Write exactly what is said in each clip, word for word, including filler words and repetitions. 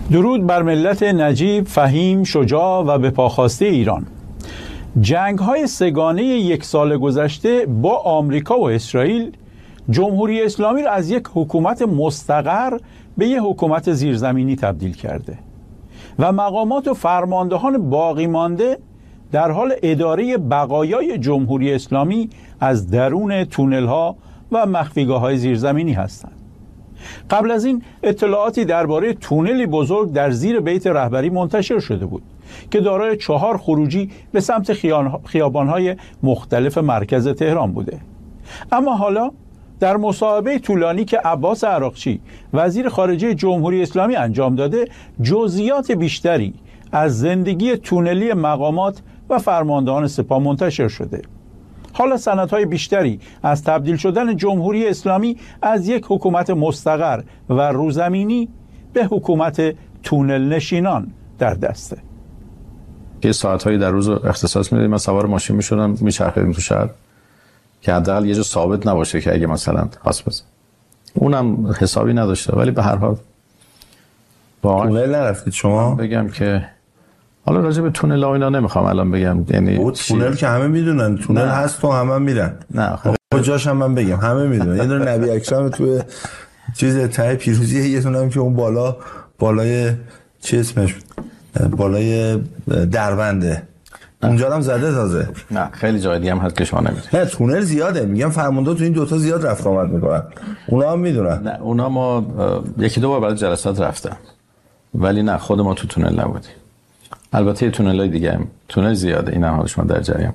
درود بر ملت نجیب، فهیم، شجاع و به پاخواسته ایران. جنگ‌های سگانه یک سال گذشته با آمریکا و اسرائیل جمهوری اسلامی را از یک حکومت مستقر به یک حکومت زیرزمینی تبدیل کرده و مقامات و فرماندهان باقی مانده در حال اداره بقایای جمهوری اسلامی از درون تونل‌ها و مخفیگاه‌های زیرزمینی هستند. قبل از این اطلاعاتی درباره تونلی بزرگ در زیر بیت رهبری منتشر شده بود که دارای چهار خروجی به سمت خیابان‌های مختلف مرکز تهران بوده. اما حالا در مصاحبه طولانی که عباس عراقچی وزیر خارجه جمهوری اسلامی انجام داده، جزئیات بیشتری از زندگی تونلی مقامات و فرماندهان سپاه منتشر شده. حالا سندهای بیشتری از تبدیل شدن جمهوری اسلامی از یک حکومت مستقر و روزمینی به حکومت تونل نشینان در دسته. یه ساعت‌هایی در روز اختصاص می‌دادیم، من سوار ماشین می‌شدم می‌چرخیدیم تو شهر که حداقل یه جا ثابت نباشه که اگه مثلا خاص بزن. اونم حسابی نداشته، ولی به هر حال واقعا تونل نرفتید شما؟ بگم که حالا راجع به تونل ها اینا نمیخوام الان بگم، یعنی او تونل که همه میدونن تونل نه. هست و همه میرن. نه خب کجاش هم من بگم همه میدونن. یه دونه نبی اکرم توی چیز ته پیروزی، یه دونه هم که اون بالا بالای چی اسمش بالای درونده اونجا هم زده تازه. نه خیلی جای دیگه هم هست که شما نمیدونید. نه تونل زیاده، میگم فرمانده تو این دوتا زیاد رفت آمد میکنن، اونا هم میدونن. نه اونا ما یکی دو بار برای جلسات رفتم، ولی نه خود ما تو تونل نبودیم. البته تونل‌های دیگه هم تونل زیاده، این هم حالش ما در جریان.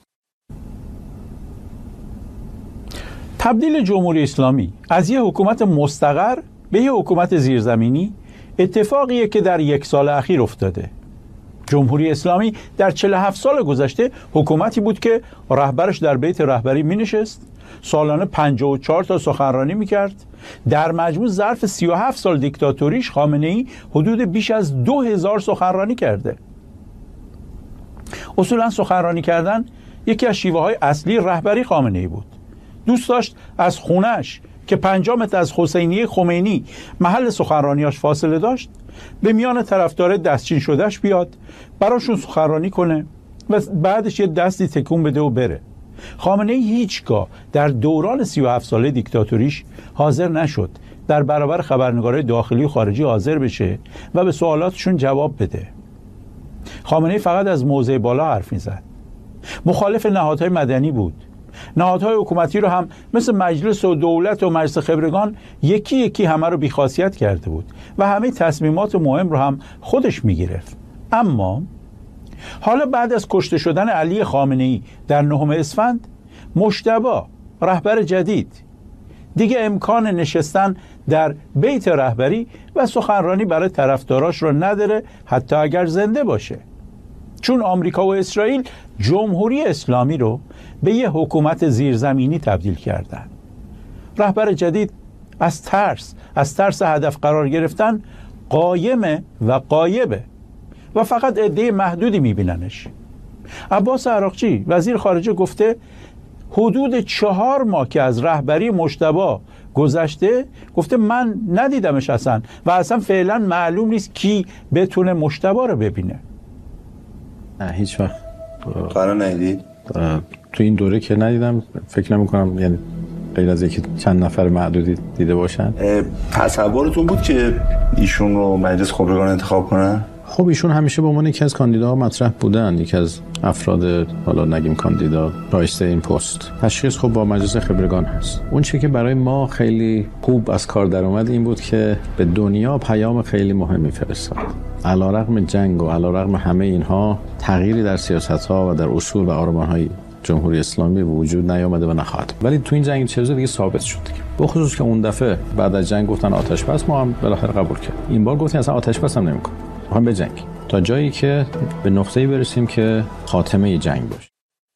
تبدیل جمهوری اسلامی از یک حکومت مستقر به یک حکومت زیرزمینی اتفاقیه که در یک سال اخیر افتاده. جمهوری اسلامی در چهل و هفت سال گذشته حکومتی بود که رهبرش در بیت رهبری می نشست، سالانه پنجاه و چهار تا سخنرانی می کرد. در مجموع ظرف سی و هفت سال دیکتاتوریش خامنه‌ای حدود بیش از دو هزار سخنرانی کرده. اصولا سخنرانی کردن یکی از شیوه های اصلی رهبری خامنه‌ای بود. دوست داشت از خونش که پنجاه متر از حسینیه خمینی محل سخنرانیاش فاصله داشت به میان طرفدار دستچین شدهش بیاد، براشون سخنرانی کنه و بعدش یه دستی تکون بده و بره. خامنه‌ای هیچگاه در دوران سی و هفت ساله دیکتاتوریش حاضر نشد در برابر خبرنگارای داخلی و خارجی حاضر بشه و به سوالاتشون جواب بده. خامنه‌ای فقط از موضع بالا حرف می‌زد. مخالف نهادهای مدنی بود. نهادهای حکومتی رو هم مثل مجلس و دولت و مجلس خبرگان یکی یکی همه رو بیخاصیت کرده بود و همه تصمیمات مهم رو هم خودش می‌گرفت. اما حالا بعد از کشته شدن علی خامنه‌ای در نهم اسفند، مجتبی رهبر جدید دیگه امکان نشستن در بیت رهبری و سخنرانی برای طرفداراش رو نداره، حتی اگر زنده باشه، چون آمریکا و اسرائیل جمهوری اسلامی رو به یه حکومت زیرزمینی تبدیل کردن. رهبر جدید از ترس از ترس هدف قرار گرفتن قایمه و غایبه و فقط عده محدودی میبیننش. عباس عراقچی وزیر خارجه گفته حدود چهار ماه که از رهبری مجتبی گذشته، گفته من ندیدمش اصلا و اصلا فعلا معلوم نیست کی بتونه مجتبی رو ببینه. نه هیچ وقت قرار ندید؟ تو این دوره که ندیدم، فکر نمی کنم یعنی غیر از یکی چند نفر معدودی دیده باشن. تصورتون بود که ایشون رو مجلس خبرگان انتخاب کنن؟ خب ایشون همیشه به عنوان یکی از کاندیداها مطرح بودن، یکی از افراد حالا نگیم کاندیدا رایسته این پست. تشخیص خب با مجلس خبرگان هست. اون چیزی که برای ما خیلی خوب از کار در اومد این بود که به دنیا پیام خیلی مهمی فرستاد. علیرغم جنگ و علیرغم همه اینها تغییری در سیاست‌ها و در اصول و آرمان‌های جمهوری اسلامی به وجود نیامده و نخواهد. ولی تو این جنگ چیزا دیگه ثابت شد دیگه. به خصوص که اون دفعه بعد از جنگ گفتن آتش بس، ما هم بالاخره قبول کردیم. این بار گفتن اصلا آتش بس هم نمی‌کنیم. هم به جنگ تا جایی که به نقطه‌ای برسیم که خاتمه جنگ باشه.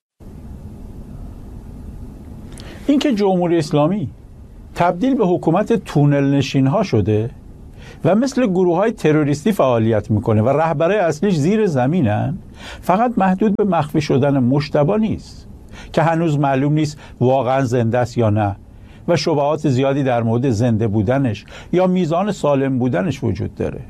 اینکه جمهوری اسلامی تبدیل به حکومت تونل نشین‌ها شده و مثل گروه‌های تروریستی فعالیت میکنه و رهبرای اصلیش زیر زمینن، فقط محدود به مخفی شدن مجتبی نیست که هنوز معلوم نیست واقعا زنده است یا نه و شبهات زیادی در مورد زنده بودنش یا میزان سالم بودنش وجود داره.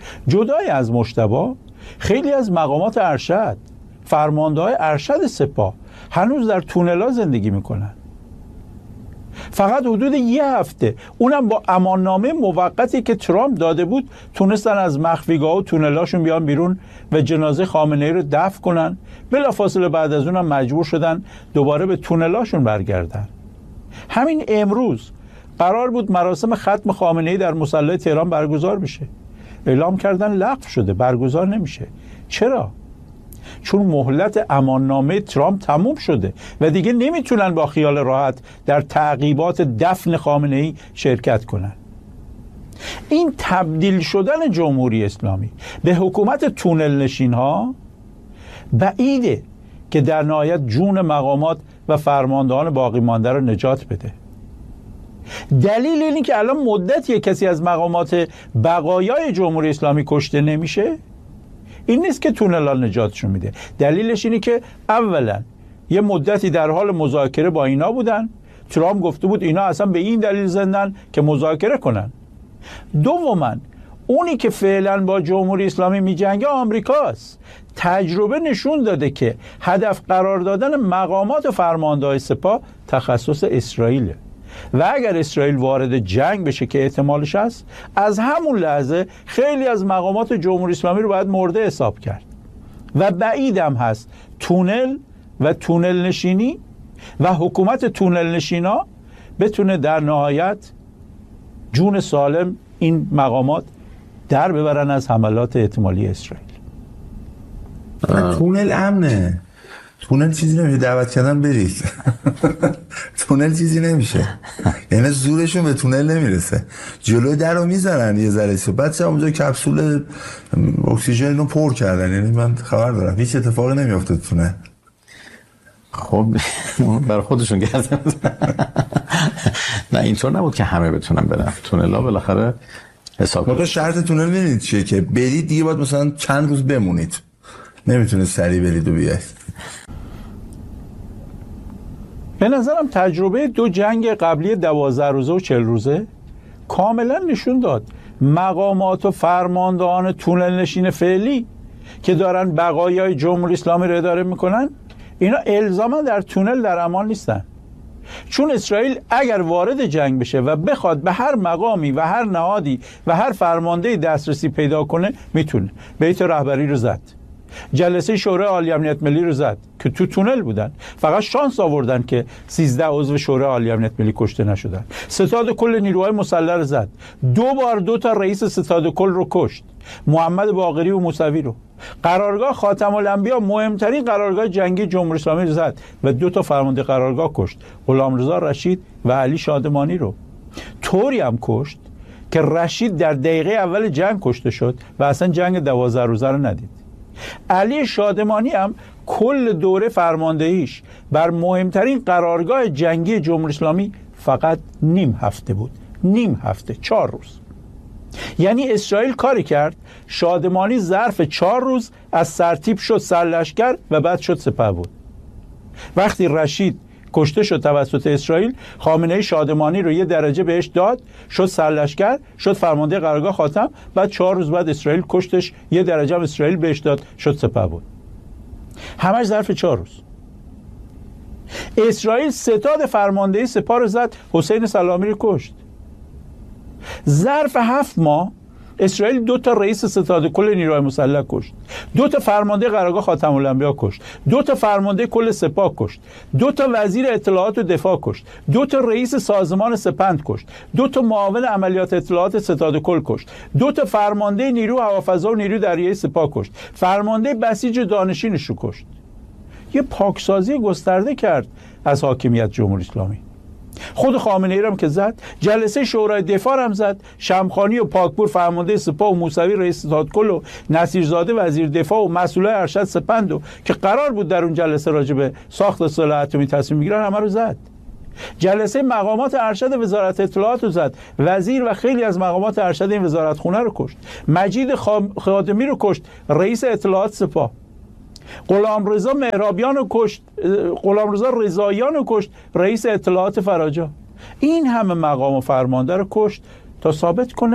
جدای از مجتبی، خیلی از مقامات ارشد، فرمانده‌های ارشد سپاه هنوز در تونل‌ها زندگی میکنن. فقط حدود یه هفته، اونم با اماننامه موقتی که ترامپ داده بود، تونستن از مخفیگاه و تونلاشون بیان بیرون و جنازه خامنه‌ای رو دفن کنن. بلافاصله بعد از اونم مجبور شدن دوباره به تونلاشون برگردن. همین امروز قرار بود مراسم ختم خامنه‌ای در مصلی تهران برگزار بشه، اعلام کردن لغو شده، برگزار نمیشه. چرا؟ چون مهلت اماننامه ترامپ تموم شده و دیگه نمیتونن با خیال راحت در تعقیبات دفن خامنه‌ای شرکت کنن. این تبدیل شدن جمهوری اسلامی به حکومت تونل نشین ها بعیده که در نهایت جون مقامات و فرماندهان باقی مانده رو نجات بده. دلیل اینی که الان مدتیه کسی از مقامات بقایای جمهوری اسلامی کشته نمیشه این نیست که تونل ها نجاتشون میده. دلیلش اینی که اولا یه مدتی در حال مذاکره با اینا بودن، ترامپ گفته بود اینا اصلا به این دلیل زندن که مذاکره کنن. دوما اونی که فعلا با جمهوری اسلامی میجنگه آمریکاست. تجربه نشون داده که هدف قرار دادن مقامات و فرمانده‌های سپاه تخصص اسرائیله و اگر اسرائیل وارد جنگ بشه که احتمالش هست، از همون لحظه خیلی از مقامات جمهوری اسلامی رو باید مرده حساب کرد و بعیدم هست تونل و تونل نشینی و حکومت تونل نشینا بتونه در نهایت جون سالم این مقامات در ببرن از حملات احتمالی اسرائیل. تونل امنه، تونل چیزی نمیشه، دعوت کردن برید. تونل چیزی نمیشه، یعنی زورشون به تونل نمیرسه. جلوی در رو میزنن یه ذره سو، بعد اونجا کپسول اکسیژن رو پر کردن. یعنی من خبر دارم هیچ اتفاقی نمیافته تو تونل. خب برای خودشون گردن. نه اینطور نبود که همه بتونن برن تونل ها، بالاخره حساب کنید. شرط تونل میدونید چیه؟ که برید دیگه باید مثلا چند روز بمونید، نمیتونه سریع برید و بیاید. به نظرم تجربه دو جنگ قبلی دوازده روزه و چهل روزه کاملا نشون داد مقامات و فرماندهان تونل نشین فعلی که دارن بقایای جمهوری اسلامی رو اداره میکنن، اینا الزاما در تونل در امان نیستن. چون اسرائیل اگر وارد جنگ بشه و بخواد به هر مقامی و هر نهادی و هر فرماندهی دسترسی پیدا کنه، میتونه. بیت رهبری رو زد، جلسه شورای عالی امنیت ملی رو زد که تو تونل بودن، فقط شانس آوردن که سیزده عضو شورای عالی امنیت ملی کشته نشدن. ستاد کل نیروهای مسلح رو زد، دو بار دو تا رئیس ستاد کل رو کشت، محمد باقری و موسوی رو. قرارگاه خاتم الانبیا، مهمترین قرارگاه جنگی جمهوری اسلامی رو زد و دو تا فرمانده قرارگاه کشت، غلامرضا رشید و علی شادمانی رو. طوری هم کشت که رشید در دقیقه اول جنگ کشته شد و اصلا جنگ دوازده روزه رو ندید. علی شادمانی هم کل دوره فرماندهیش بر مهمترین قرارگاه جنگی جمهوری اسلامی فقط نیم هفته بود. نیم هفته، چهار روز. یعنی اسرائیل کاری کرد شادمانی ظرف چهار روز از سرتیپ شد سرلشکر و بعد شد سپهبد. وقتی رشید کشته شد توسط اسرائیل، خامنه‌ای شادمانی رو یه درجه بهش داد، شد سرلشکر، شد فرمانده قرارگاه خاتم، بعد چهار روز بعد اسرائیل کشتش، یه درجه هم اسرائیل بهش داد، شد سپهبد. همش ظرف چهار روز. اسرائیل ستاد فرماندهی سپاه رو زد، حسین سلامی رو کشت. ظرف هفت ماه اسرائیل دو تا رئیس ستاد کل نیروهای مسلح کشت، دو تا فرمانده قرارگاه خاتم الانبیا کشت، دو تا فرمانده کل سپاه کشت، دو تا وزیر اطلاعات و دفاع کشت، دو تا رئیس سازمان سپند کشت، دو تا معاون عملیات اطلاعات ستاد کل کشت، دو تا فرمانده نیرو هوافضا و نیرو دریایی سپاه کشت، فرمانده بسیج دانشینش رو کشت. یه پاکسازی گسترده کرد از حاکمیت جمهوری اسلامی. خود خامنه‌ای هم که زد، جلسه شورای دفاع هم زد، شمخانی و پاکپور فرمانده سپاه و موسوی رئیس ستاد کل و نصیرزاده وزیر دفاع و مسئولای ارشد سپند و که قرار بود در اون جلسه راجع به ساخت سلاح اتمی تصمیم بگیرن همه رو زد. جلسه مقامات ارشد وزارت اطلاعات رو زد، وزیر و خیلی از مقامات ارشد این وزارت خونه رو کشت، مجید خادمی رو کشت، رئیس اطلاعات سپاه، غلامرضا مهرابیان رو کشت، غلامرضا رضاییان رو کشت، رئیس اطلاعات فراجا. این همه مقام و فرمانده رو کشت تا ثابت کنه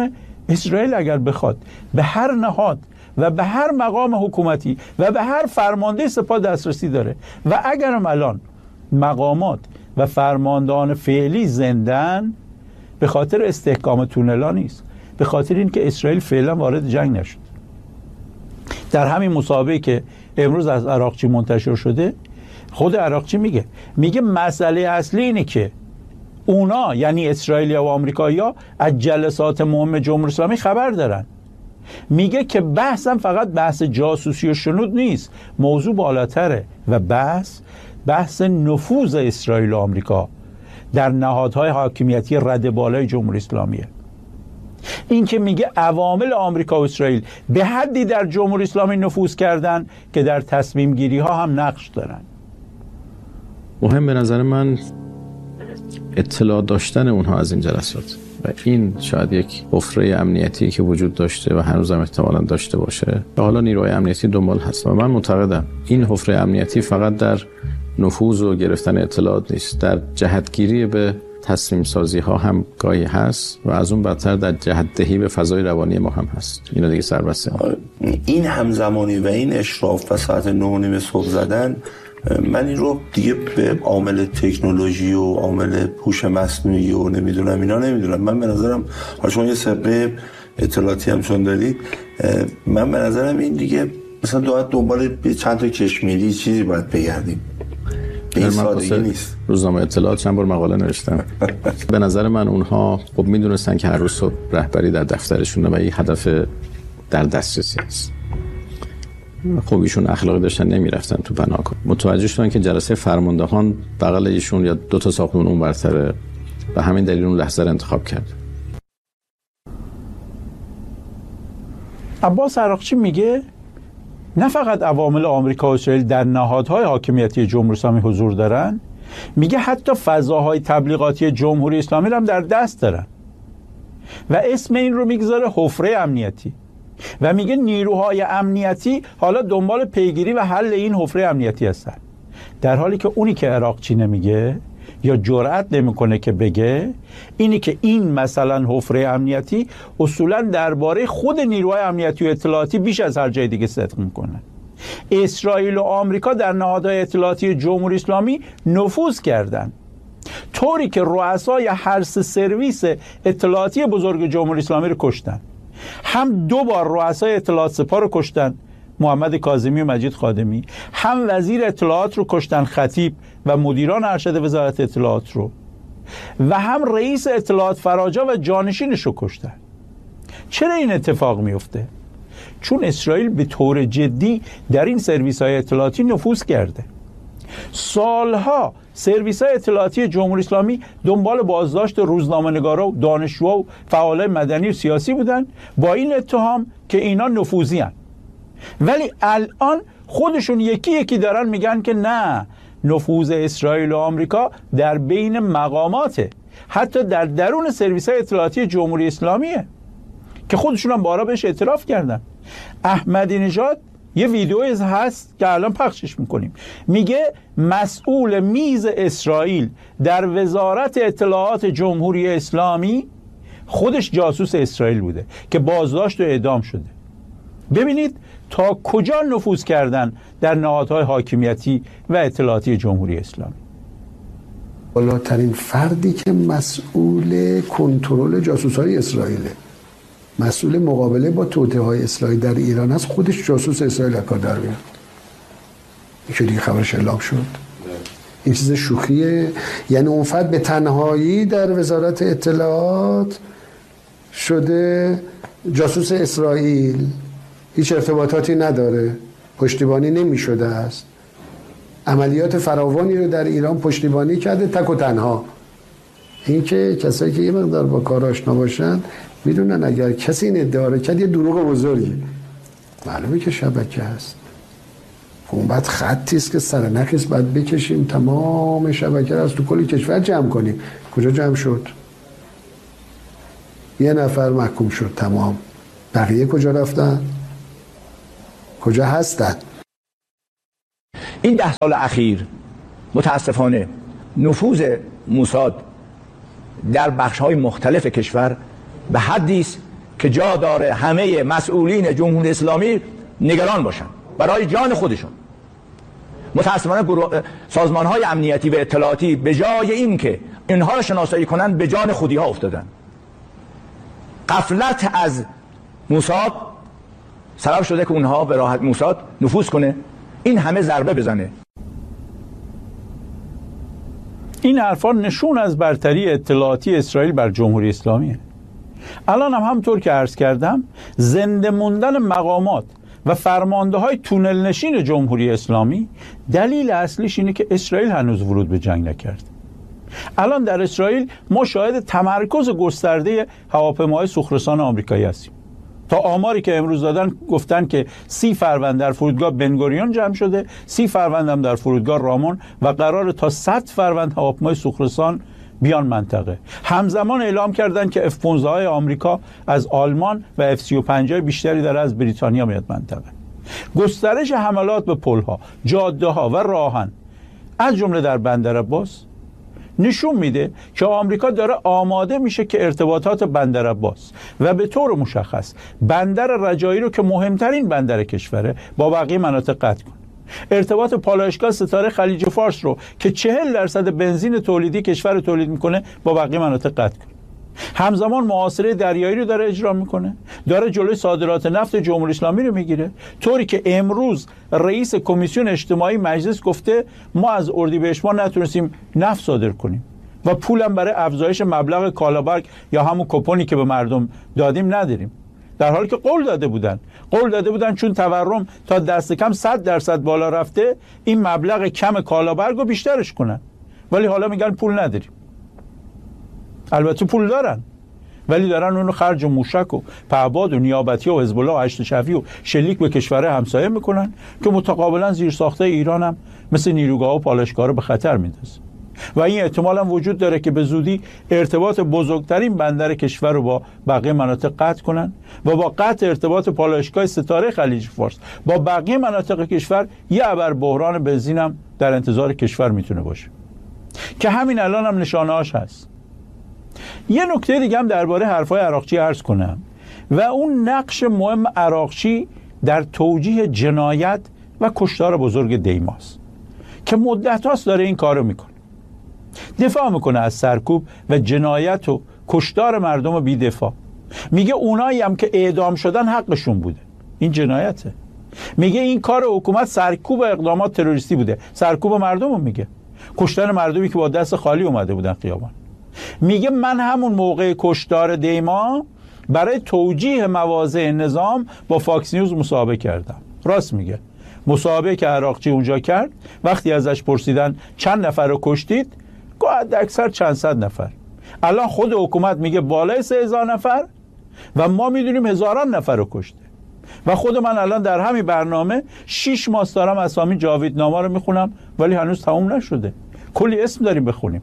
اسرائیل اگر بخواد به هر نهاد و به هر مقام حکومتی و به هر فرمانده سپاه دسترسی داره و اگرم الان مقامات و فرماندهان فعلی زندن، به خاطر استحکام تونلا نیست، به خاطر اینکه اسرائیل فعلا وارد جنگ نشد. در همین مسابقه که امروز از عراقچی منتشر شده، خود عراقچی میگه میگه مسئله اصلی اینه که اونا یعنی اسرائیلیا و آمریکایی‌ها از جلسات مهم جمهوری اسلامی خبر دارن. میگه که بحثم فقط بحث جاسوسی و شنود نیست، موضوع بالاتره و بحث بحث نفوذ اسرائیل و آمریکا در نهادهای حاکمیتی رده بالای جمهوری اسلامیه. این که میگه عوامل آمریکا و اسرائیل به حدی در جمهوری اسلامی نفوذ کردن که در تصمیم گیری ها هم نقش دارن. مهم به نظر من اطلاع داشتن اونها از این جلسات و این شاید یک حفره امنیتی که وجود داشته و هنوز هم احتمالاً داشته باشه و حالا نیروهای امنیتی دنبال هست و من معتقدم این حفره امنیتی فقط در نفوذ و گرفتن اطلاعات نیست، در جهتگیری به تصمیم سازی ها هم گاهی هست و از اون بدتر در جهت دهی به فضای روانی ما هم هست. اینا دیگه سربسته این همزمانی و این اشراف و ساعت نه و نیم صبح زدن، من این رو دیگه به عامل تکنولوژی و عامل هوش مصنوعی و نمیدونم اینا نمیدونم. من به نظرم حالا شما یه سابقه اطلاعاتی هم چون دارید، من به نظرم این دیگه مثلا باید دنبال چند تا کشمیری چیزی باید بگردیم. به این سادگی نیست. روزنامه اطلاعات چند بار مقاله نوشتم. به نظر من اونها خب میدونستن که هر روز صبح رهبری در دفترشونه و این هدف در دسترسی است. خب ایشون اخلاقی داشتن نمیرفتن تو بناکن. متوجه شدن که جلسه فرماندهان بغل ایشون یا دو تا ساختمون اون برتره و همین دلیل اون لحظه رو انتخاب کرد. عباس عراقچی میگه نه فقط عوامل آمریکا و اسرائیل در نهادهای حاکمیتی جمهوری اسلامی حضور دارن، میگه حتی فضاهای تبلیغاتی جمهوری اسلامی رو هم در دست دارن و اسم این رو میگذاره حفره امنیتی و میگه نیروهای امنیتی حالا دنبال پیگیری و حل این حفره امنیتی هستن، در حالی که اونی که عراقچی نمیگه یا جرأت نمیکنه که بگه اینی که این مثلا حفره امنیتی اصولا درباره خود نیروهای امنیتی و اطلاعاتی بیش از هر جای دیگه صدق میکنه. اسرائیل و آمریکا در نهادهای اطلاعاتی جمهوری اسلامی نفوذ کردن، طوری که رؤسای هر سه سرویس اطلاعاتی بزرگ جمهوری اسلامی رو کشتن. هم دو بار رؤسای اطلاعات سپاه رو کشتن، محمد کاظمی و مجید خادمی، هم وزیر اطلاعات رو کشتن، خطیب و مدیران ارشد وزارت اطلاعات رو، و هم رئیس اطلاعات فراجا و جانشینش رو کشتن. چرا این اتفاق میفته؟ چون اسرائیل به طور جدی در این سرویس های اطلاعاتی نفوذ کرده. سالها سرویس های اطلاعاتی جمهوری اسلامی دنبال بازداشت روزنامه‌نگارا و دانشجوها و فعالای مدنی و سیاسی بودن با این اتهام که اینا نفوذی هن. ولی الان خودشون یکی یکی دارن میگن که نه، نفوذ اسرائیل و آمریکا در بین مقاماته، حتی در درون سرویس های اطلاعاتی جمهوری اسلامیه که خودشون هم بارا بهش اعتراف کردن. احمدی نژاد یه ویدیویی هست که الان پخشش میکنیم، میگه مسئول میز اسرائیل در وزارت اطلاعات جمهوری اسلامی خودش جاسوس اسرائیل بوده که بازداشت و اعدام شده. ببینید تا کجا نفوذ کردن در نهادهای حاکمیتی و اطلاعاتی جمهوری اسلامی. بالاترین فردی که مسئول کنترل جاسوس‌های اسرائیله، مسئول مقابله با توطئه‌های اسرائیل در ایران است، خودش جاسوس اسرائیل کار در میاد. این که دیگه خبرش اعلام شد. این چیز شوخیه. یعنی اون فرد به تنهایی در وزارت اطلاعات شده جاسوس اسرائیل، هیچ ارتباطاتی نداره، پشتیبانی نمی شده است، عملیات فراوانی رو در ایران پشتیبانی کرده تک و تنها. این که کسایی که یه مقدار با کار آشنا باشن میدونن اگر کسی این ادعا رو کرد یه دروغ بزرگی، معلومه که شبکه هست. اون بعد خطی است که سرنخی است باید بکشیم تمام شبکه رو از تو کل کشور جمع کنیم. کجا جمع شد؟ یه نفر محکوم شد تمام، بقیه کجا رفتن؟ کجا هستن؟ این ده سال اخیر متاسفانه نفوذ موساد در بخش‌های مختلف کشور به حدی است که جا داره همه مسئولین جمهوری اسلامی نگران باشن برای جان خودشون. متاسفانه سازمان‌های امنیتی و اطلاعاتی به جای این که اینها را شناسایی کنن به جان خودی ها افتادن. غفلت از موساد سبب شده که اونها به راحت موساد نفوذ کنه، این همه ضربه بزنه. این حرفا نشون از برتری اطلاعاتی اسرائیل بر جمهوری اسلامیه. الان هم همطور که عرض کردم زنده موندن مقامات و فرمانده های تونل نشین جمهوری اسلامی دلیل اصلیش اینه که اسرائیل هنوز ورود به جنگ نکرد. الان در اسرائیل ما شاهد تمرکز گسترده هواپیماهای سوخت‌رسان آمریکایی هستیم. تا آماری که امروز دادن گفتن که سی فروند در فرودگاه بنگوریون جمع شده، سی فروند هم در فرودگاه رامون و قرار تا صد فروند هواپیمای سوخت‌رسان بیان منطقه. همزمان اعلام کردن که اف پانزده های آمریکا از آلمان و اف سی و پنج بیشتری داره از بریتانیا میاد منطقه. گسترش حملات به پل‌ها، جاده‌ها و راهن از جمله در بندر عباس نشون میده که آمریکا داره آماده میشه که ارتباطات بندر عباس و به طور مشخص بندر رجایی رو که مهمترین بندر کشوره با بقیه مناطق قطع کنه. ارتباط پالایشگاه ستاره خلیج فارس رو که چهل درصد بنزین تولیدی کشور تولید میکنه با بقیه مناطق قطع کنه. همزمان محاصره دریایی رو داره اجرا میکنه، داره جلوی صادرات نفت جمهوری اسلامی رو میگیره، طوری که امروز رئیس کمیسیون اجتماعی مجلس گفته ما از اردیبهشت ماه نتونستیم نفت صادر کنیم و پولم برای افزایش مبلغ کالابرگ یا همون کوپونی که به مردم دادیم نداریم، در حالی که قول داده بودن قول داده بودن چون تورم تا دست کم صد درصد بالا رفته این مبلغ کم کالابرگ رو بیشترش کنن، ولی حالا میگن پول نداریم. البته پول دارن ولی دارن اونو خرج و موشک و پهباد و نیابتی و حزب الله و هشت شفی و شلیک به کشور همسایه میکنن که متقابلا زیرساخته ایران هم مثل نیروگاه و پالایشگاه رو به خطر میندازه و این احتمال هم وجود داره که به زودی ارتباط بزرگترین بندر کشور رو با بقیه مناطق قطع کنن و با قطع ارتباط پالایشگاه ستاره خلیج فارس با بقیه مناطق کشور یه ابر بحران بنزین هم در انتظار کشور میتونه باشه که همین الان هم نشانه‌هاش هست. یه نکته دیگه هم درباره حرفای عراقچی عرض کنم و اون نقش مهم عراقچی در توجیه جنایت و کشتار بزرگ دیماست که مدت هاست داره این کارو میکنه، دفاع میکنه از سرکوب و جنایت و کشتار مردم بی دفاع. میگه اونایی هم که اعدام شدن حقشون بوده، این جنایته. میگه این کار حکومت سرکوب اقدامات تروریستی بوده، سرکوب مردم رو میگه، کشتن مردمی که با دست خالی اومده بودن خیابان. میگه من همون موقع کشتار دیما برای توجیه مواضع نظام با فاکس نیوز مصاحبه کردم. راست میگه، مصاحبه که عراقچی اونجا کرد وقتی ازش پرسیدن چند نفر رو کشتید گفت حد اکثر چند صد نفر. الان خود حکومت میگه بالای سه هزار نفر و ما میدونیم هزاران نفر رو کشته و خود من الان در همین برنامه شیش ماه دارم اسامی جاویدنامه رو میخونم ولی هنوز تموم نشده، کلی اسم داریم بخونیم.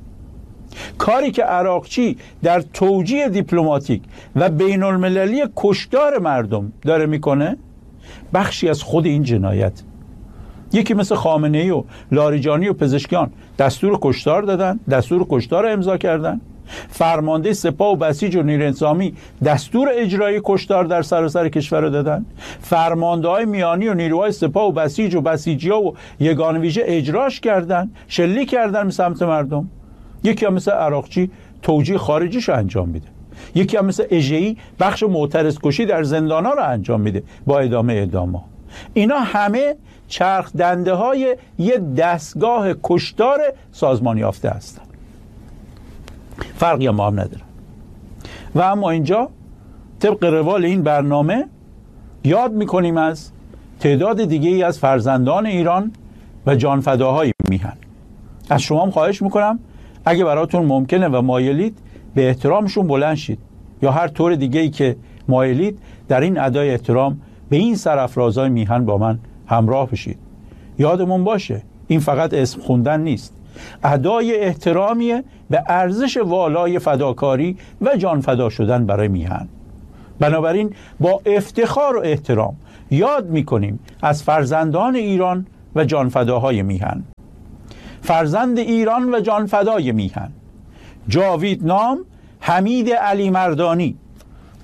کاری که عراقچی در توجیه دیپلماتیک و بین المللی کشتار مردم داره میکنه بخشی از خود این جنایت. یکی مثل خامنه‌ای و لاریجانی و پزشکیان دستور کشتار دادن، دستور کشتار امضا کردن. فرمانده سپاه و بسیج و نیروی انتظامی دستور اجرایی کشتار در سراسر کشور رو دادن. فرمانده‌های میانی و نیروهای سپاه و بسیج و بسیجیا و یگان ویژه اجراش کردن، شلیک کردن به سمت مردم. یکی هم مثل عراقچی توجیه خارجیش رو انجام میده، یکی هم مثل اژه‌ای بخش معترض کشی در زندان‌ها رو انجام میده با ادامه اعدام‌ها. اینا همه چرخ دنده های یه دستگاه کشتار سازمان یافته هستن، فرقی هم, هم نداره. و اما اینجا طبق روال این برنامه یاد میکنیم از تعداد دیگه ای از فرزندان ایران و جانفداهای میهن. از شما هم خواهش میکنم اگه براتون ممکنه و مایلید به احترامشون بلند شید یا هر طور دیگه ای که مایلید در این ادای احترام به این سرافرازای میهن با من همراه بشید. یادمون باشه این فقط اسم خوندن نیست، ادای احترامیه به ارزش والای فداکاری و جان فدا شدن برای میهن. بنابراین با افتخار و احترام یاد میکنیم از فرزندان ایران و جان فداهای میهن. فرزند ایران و جان فدای میهن: جاوید نام حمید علی مردانی،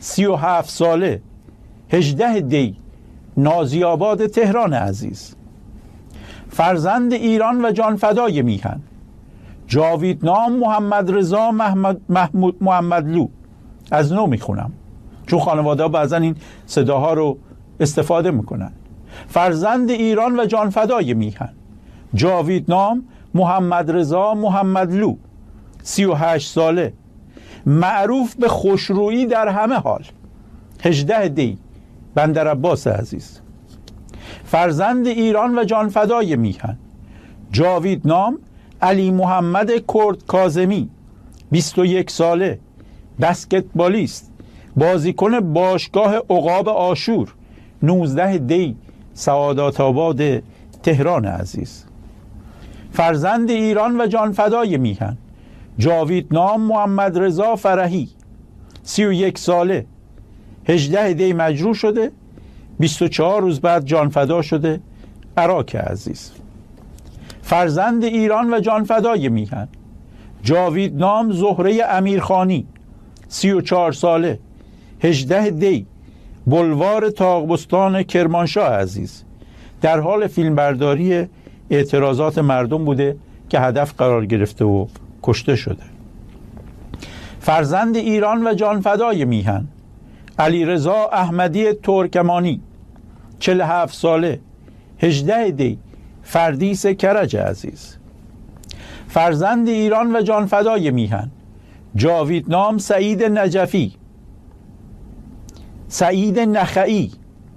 سی و هفت ساله هجده دی نازی آباد تهران عزیز. فرزند ایران و جانفدای میهن جاویدنام محمد رضا محمد محمود محمدلو. از نو میخونم چون خانواده ها بعضا این صداها رو استفاده میکنن. فرزند ایران و جانفدای میهن جاویدنام محمد رضا محمدلو، سی و هشت ساله، معروف به خوشرویی در همه حال، هجده دی بندر عباس عزیز. فرزند ایران و جانفدای میهن جاویدنام علی محمد کرد کاظمی، بیست و یک ساله، بسکتبالیست، بازیکن باشگاه عقاب آشور، نوزده دی سعادت آباد تهران عزیز. فرزند ایران و جانفدای میهن جاویدنام محمد رضا فرحی، سی و یک ساله، هجده دی مجروح شده، بیست و چهار روز بعد جانفدا شده عراق عزیز. فرزند ایران و جانفدای میهن جاویدنام زهره امیرخانی، سی و چهار ساله، هجده دی بلوار تاغبستان کرمانشاه عزیز. در حال فیلمبرداری اعتراضات مردم بوده که هدف قرار گرفته و کشته شده. فرزند ایران و جانفدای میهن علیرضا احمدی ترکمانی، چهل و هفت ساله، هجده دی فردیس کرج عزیز. فرزند ایران و جانفدای میهن جاویدنام سعید نجفی، سعید نخعی،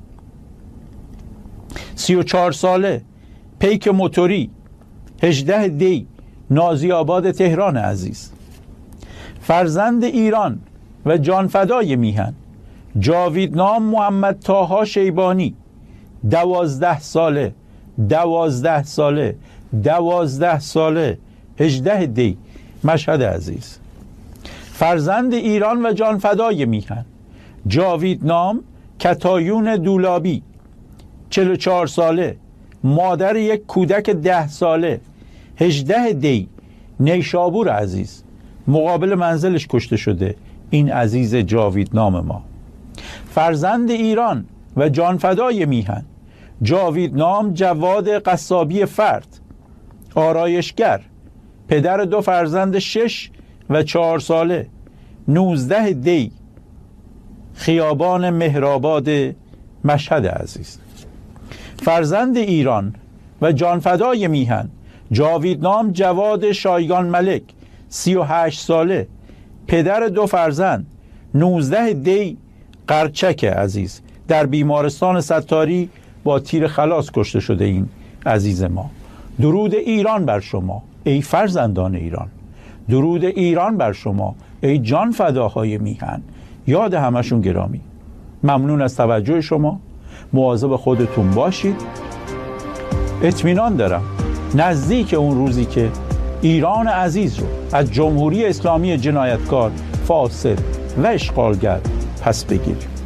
سی و چهار ساله، پیک موتوری، هجده دی نازی آباد تهران عزیز. فرزند ایران و جانفدای میهن جاویدنام محمد طاها شیبانی، دوازده ساله، دوازده ساله، دوازده ساله، هجده دی مشهد عزیز. فرزند ایران و جانفدای میهن جاویدنام کتایون دولابی، چهل و چهار ساله، مادر یک کودک ده ساله، هجده دی نیشابور عزیز. مقابل منزلش کشته شده این عزیز جاویدنام ما. فرزند ایران و جانفدای میهن جاویدنام جواد قصابی فرد، آرایشگر، پدر دو فرزند شش و چهار ساله، نوزده دی خیابان مهرآباد مشهد عزیز. فرزند ایران و جانفدای میهن جاویدنام جواد شایگان ملک، سی و هشت ساله، پدر دو فرزند، نوزده دی قرچک عزیز. در بیمارستان ستاری با تیر خلاص کشته شده این عزیز ما. درود ایران بر شما ای فرزندان ایران، درود ایران بر شما ای جان فداهای میهن. یاد همشون گرامی. ممنون از توجه شما. مواظب خودتون باشید. اطمینان دارم نزدیک اون روزی که ایران عزیز رو از جمهوری اسلامی جنایتکار، فاسد و اشغالگر پس بگیریم.